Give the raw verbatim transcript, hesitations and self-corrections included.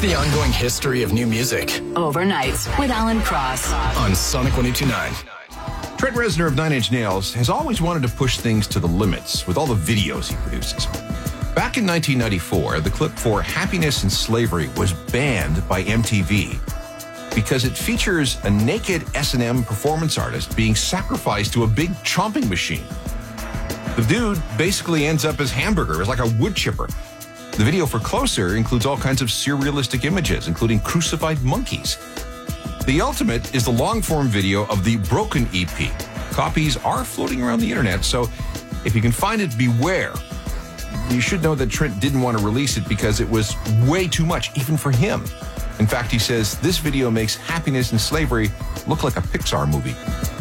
the ongoing history of new music. Overnights with Alan Cross on Sonic one oh two point nine. Trent Reznor of Nine Inch Nails has always wanted to push things to the limits with all the videos he produces. Back in nineteen ninety-four, the clip for Happiness and Slavery was banned by M T V because it features a naked S and M performance artist being sacrificed to a big chomping machine. The dude basically ends up as Hamburger, as like a wood chipper. The video for Closer includes all kinds of surrealistic images, including crucified monkeys. The ultimate is the long-form video of the Broken E P. Copies are floating around the internet, so if you can find it, beware. You should know that Trent didn't want to release it because it was way too much, even for him. In fact, he says this video makes Happiness and Slavery look like a Pixar movie.